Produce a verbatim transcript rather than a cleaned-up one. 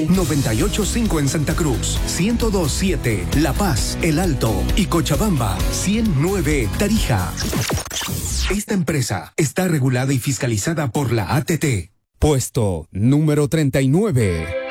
noventa y ocho punto cinco en Santa Cruz, ciento dos punto siete La Paz, El Alto y Cochabamba, ciento nueve Tarija. Esta empresa está regulada y fiscalizada por la A T T. Puesto número treinta y nueve.